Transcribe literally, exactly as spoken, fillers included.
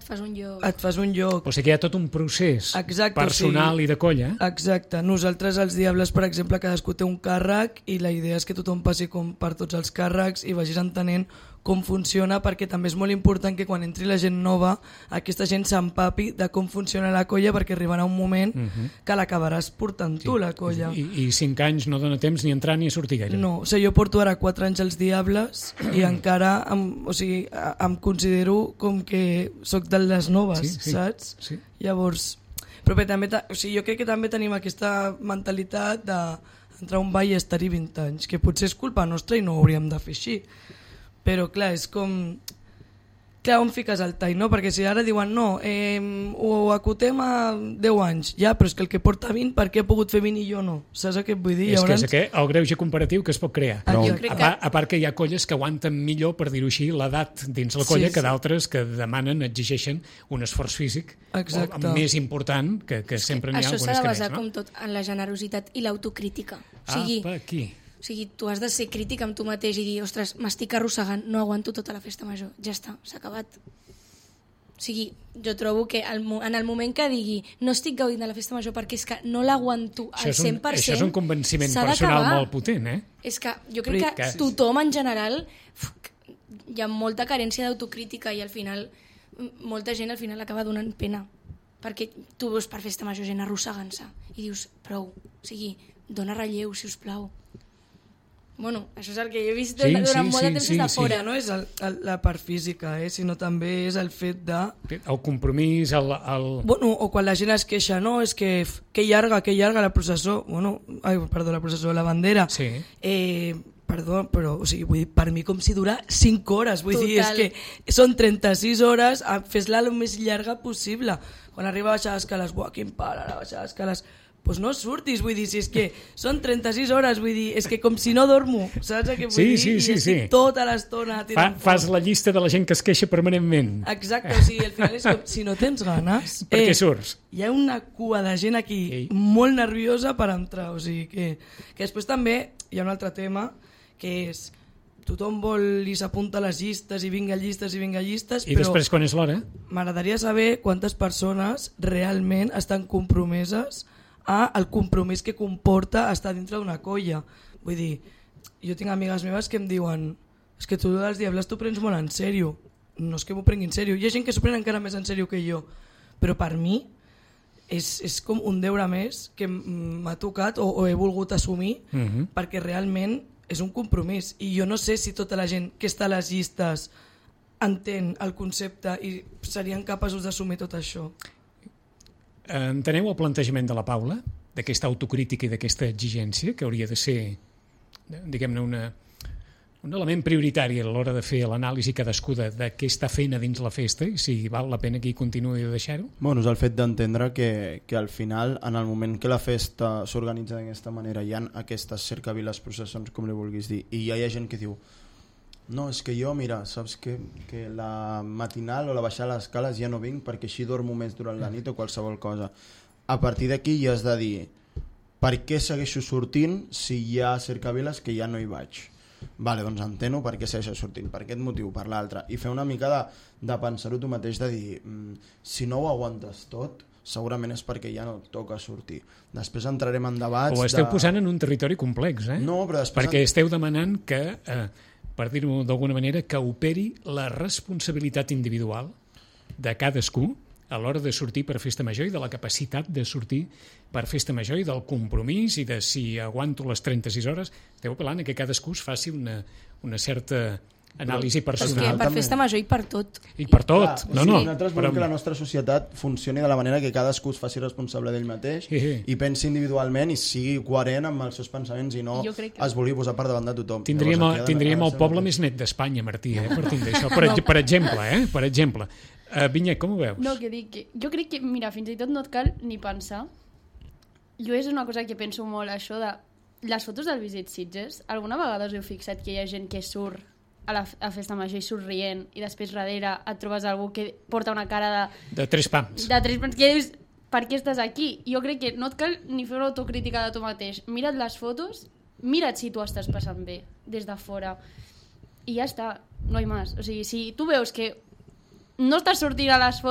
Et fas un lloc. Et fas un lloc. O sigui, hi ha tot un procés Exacte, personal o sigui, i de colla. Exacte. Nosaltres, els Diables, per exemple, cadascú té un càrrec i la idea és que tothom passi com per tots els càrrecs i vagis entenent com funciona, perquè també és molt important que quan entri la gent nova aquesta gent s'empapi de com funciona la colla, perquè arribarà un moment uh-huh. que l'acabaràs portant sí. tu, la colla. I, I cinc anys no dona temps ni entrar ni a sortir gaire. No, o sigui, jo porto ara quatre anys als Diables i encara em, o sigui, em considero com que sóc de les noves, sí, sí, saps? Sí. Llavors, però bé, també, o sigui, jo crec que també tenim aquesta mentalitat d'entrar a un ball i estar-hi vint anys, que potser és culpa nostra i no ho hauríem de fer així. Però clar, és com... Clar, on fiques el tall, no? Perquè si ara diuen no, eh, ho acotem a deu anys, ja, però és que el que porta vint, per què ha pogut fer vint i jo no? Saps què et vull dir? És Llavors... que és aquest, el greuge comparatiu que es pot crear. Ah, no. jo a, part, a part que hi ha colles que aguanten millor, per dir-ho així, l'edat dins la colla, sí, que d'altres que demanen, exigeixen un esforç físic o, més important, que, que sempre n'hi ha algunes que més. Això s'ha de basar, no? com tot, en la generositat i l'autocrítica. O sigui, Apa, aquí. O sigui, tu has de ser crític amb tu mateix i dir, ostres, m'estic arrossegant, no aguanto tota la festa major. Ja està, s'ha acabat. O sigui, jo trobo que el, en el moment que digui no estic gaudint de la festa major perquè és que no l'aguanto al cent per cent, això és un convenciment personal molt potent, eh? És que jo crec que, que tothom en general hi ha molta carència d'autocrítica i al final molta gent al final acaba donant pena perquè tu veus per festa major gent arrossegant-se i dius, prou, o sigui, dona relleu, si us plau. Bueno, això és el que jo he vist sí, durant sí, molt de temps sí, des de sí, fora. Sí. No és el, el, la part física, eh, sinó també és el fet de... El compromís, el... el... Bueno, o quan la gent es queixa, no, és que que llarga, que llarga la processó, bueno, ai, perdó, la processó, la bandera. Sí. Eh, perdó, però o sigui, vull dir, per mi com si dura cinc hores, vull Total. dir, és que són trenta-sis hores, fes-la el més llarga possible. Quan arriba a baixar escales, uah, quin pare, a baixar escales... Pues no surtis, vull dir, si és que són trenta-sis hores, vull dir, és que com si no dormo, saps què vull sí, dir? Sí, sí, I estic sí. tota l'estona tirant Fa, Fas la llista de la gent que es queixa permanentment. Exacte, o sigui, al final és com, si no tens ganes... Per eh, què surts? Hi ha una cua de gent aquí Ei. molt nerviosa per entrar, o sigui que... Que després també hi ha un altre tema, que és... Tothom vol i s'apunta a les llistes i vinga llistes i vinga llistes, I però després quan és l'hora? M'agradaria saber quantes persones realment estan compromeses a el compromís que comporta estar dintre d'una colla. Vull dir, jo tinc amigues meves que em diuen és que tu dels Diables t'ho prens molt en sèrio. No és que m'ho prengui en sèrio. Hi ha gent que s'ho pren encara més en sèrio que jo. Però per mi és, és com un deure més que m'ha tocat o, o he volgut assumir uh-huh. perquè realment és un compromís. I jo no sé si tota la gent que està a les llistes entén el concepte i serien capaços d'assumir tot això. Enteneu el plantejament de la Paula, d'aquesta autocrítica i d'aquesta exigència, que hauria de ser, diguem-ne, una, un element prioritari a l'hora de fer l'anàlisi cadascú de, de què està fent a dins la festa i si val la pena que hi continuï a deixar-ho? Bueno, és el fet d'entendre que, que al final, en el moment que la festa s'organitza d'aquesta manera, hi ha aquestes cercaviles, processons, com li vulguis dir, i ja hi ha gent que diu no, és que jo, mira, saps que, que la matinal o la baixada a les escales ja no vinc perquè així dormo més durant la nit o qualsevol cosa. A partir d'aquí ja has de dir per què segueixo sortint si hi ha cercaviles que ja no hi vaig. Vale, doncs enteno per què segueixo sortint, per aquest motiu, per l'altre. I fer una mica de, de pensar-ho tu mateix, de dir mm, si no ho aguantes tot, segurament és perquè ja no et toca sortir. Després entrarem en debats... Ho esteu de... posant en un territori complex, eh? No, però després... Perquè esteu demanant que... Eh, per dir-ho d'alguna manera, que operi la responsabilitat individual de cadascú a l'hora de sortir per festa major i de la capacitat de sortir per festa major i del compromís i de si aguanto les trenta-sis hores. Esteu apel·lant a que cadascú es faci una, una certa anàlisi personal. És que per festa major i per tot. I per tot. Clar, no, sí, no. Nosaltres volem però... que la nostra societat funcioni de la manera que cadascú es faci responsable d'ell mateix sí, sí. i pensi individualment i sigui coherent amb els seus pensaments i no que... es vulgui posar per davant de tothom. Tindríem, Llavors, tindríem el poble més net d'Espanya, Martí, eh, partint d'això. Per, no. per exemple, eh? Per exemple. Uh, Vinyet, com ho veus? No, que dic que... Jo crec que, mira, fins i tot no et cal ni pensar. Jo és una cosa que penso molt, això de... Les fotos del Visit Sitges, alguna vegada us heu fixat que hi ha gent que surt a la a festa major i surt rient i després darrere et trobes algú que porta una cara de... De tres pams. De tres pams, que dius, per què estàs aquí? Jo crec que no et cal ni fer una autocrítica de tu mateix. Mira't les fotos, mira't si tu estàs passant bé des de fora i ja està, no hi més. O sigui, si tu veus que no estàs sortint a les fotos